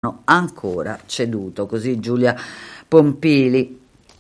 ancora ceduto, così Giulia Pompili.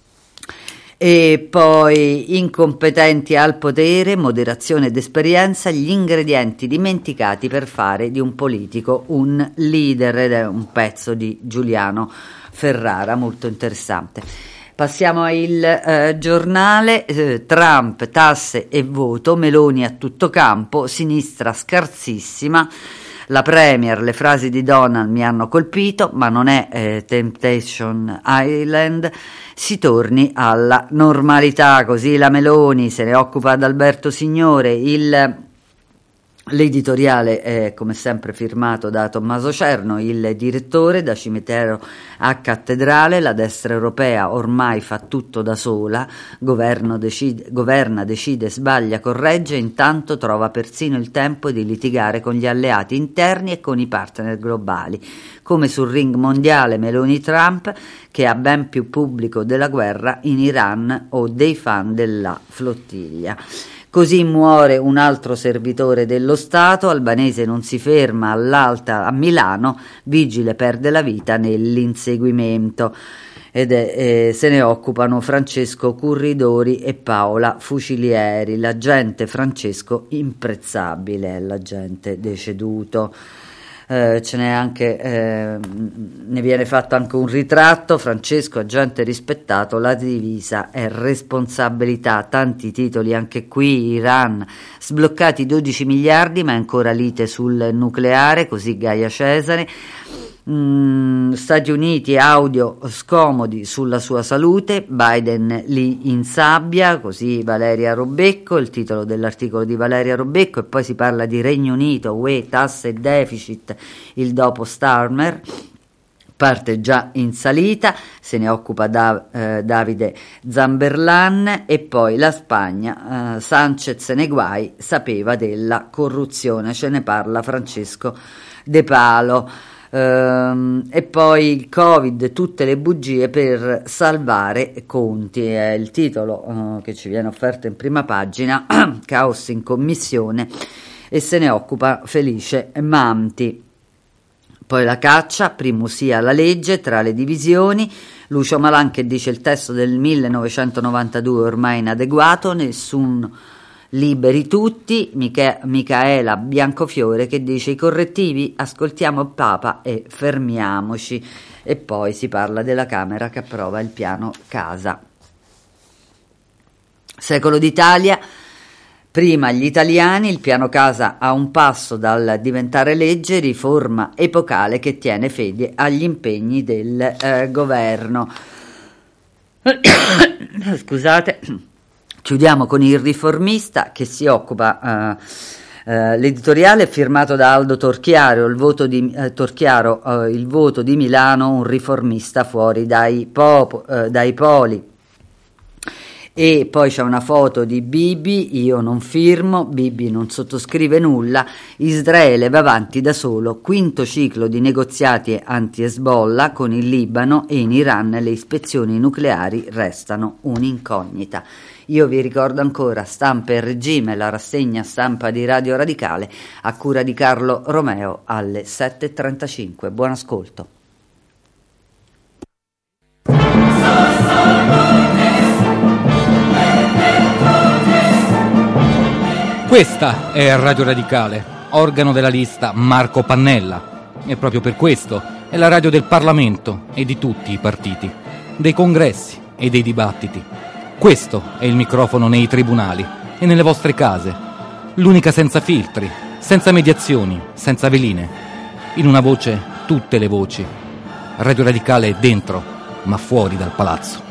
E poi incompetenti al potere, moderazione ed esperienza, gli ingredienti dimenticati per fare di un politico un leader, ed è un pezzo di Giuliano Ferrara molto interessante. Passiamo al giornale. Trump, tasse e voto, Meloni a tutto campo, sinistra scarsissima. La Premier, le frasi di Donald mi hanno colpito, ma non è Temptation Island, si torni alla normalità, così la Meloni se ne occupa ad Alberto Signore. L'editoriale è come sempre firmato da Tommaso Cerno, il direttore. Da cimitero a cattedrale, la destra europea ormai fa tutto da sola, governa, decide, sbaglia, corregge, intanto trova persino il tempo di litigare con gli alleati interni e con i partner globali, come sul ring mondiale Meloni-Trump, che ha ben più pubblico della guerra in Iran o dei fan della flottiglia. Così muore un altro servitore dello Stato, Albanese non si ferma all'alta a Milano, vigile perde la vita nell'inseguimento. Se ne occupano Francesco Curridori e Paola Fucilieri. L'agente Francesco imprezzabile, l'agente deceduto. Ce n'è anche, ne viene fatto anche un ritratto. Francesco, agente rispettato, la divisa è responsabilità. Tanti titoli anche qui. Iran, sbloccati 12 miliardi ma è ancora lite sul nucleare, così Gaia Cesare. Stati Uniti, audio scomodi sulla sua salute, Biden li insabbia, così Valeria Robecco, il titolo dell'articolo di Valeria Robecco. E poi si parla di Regno Unito, UE, tasse e deficit, il dopo Starmer, parte già in salita, se ne occupa Davide Zamberlan. E poi la Spagna, Sanchez nei guai, sapeva della corruzione, ce ne parla Francesco De Palo. E poi il Covid, tutte le bugie per salvare Conti, è il titolo che ci viene offerto in prima pagina. Caos in commissione, e se ne occupa Felice Manti. Poi la caccia, primusia la legge tra le divisioni. Lucio Malan che dice il testo del 1992 ormai inadeguato, nessun liberi tutti. Micaela Biancofiore che dice i correttivi, ascoltiamo il Papa e fermiamoci. E poi si parla della Camera che approva il piano casa. Secolo d'Italia, prima gli italiani, il piano casa a un passo dal diventare legge, riforma epocale che tiene fede agli impegni del governo. Scusate. Chiudiamo con il Riformista che si occupa, l'editoriale è firmato da Aldo Torchiaro, il voto di Milano, un riformista fuori dai poli. E poi c'è una foto di Bibi, io non firmo, Bibi non sottoscrive nulla, Israele va avanti da solo, quinto ciclo di negoziati anti-Hezbollah con il Libano, e in Iran le ispezioni nucleari restano un'incognita. Io vi ricordo ancora Stampa e Regime, la rassegna stampa di Radio Radicale a cura di Carlo Romeo alle 7.35. Buon ascolto. Questa è Radio Radicale, organo della lista Marco Pannella, e proprio per questo è la radio del Parlamento e di tutti i partiti, dei congressi e dei dibattiti. Questo è il microfono nei tribunali e nelle vostre case, l'unica senza filtri, senza mediazioni, senza veline. In una voce, tutte le voci. Radio Radicale è dentro, ma fuori dal palazzo.